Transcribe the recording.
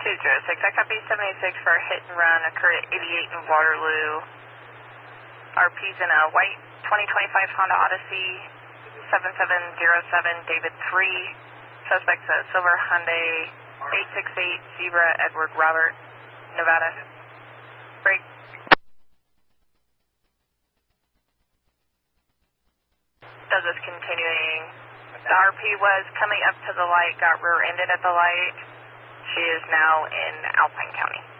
206, I copy 76 for a hit and run occurred at 88 in Waterloo. RP's in a white 2025 Honda Odyssey, 7707 David 3. Suspect's a silver Hyundai 868 Zebra Edward Robert, Nevada. Break. Does this continuing? The RP was coming up to the light, got rear-ended at the light. She is now in Alpine County.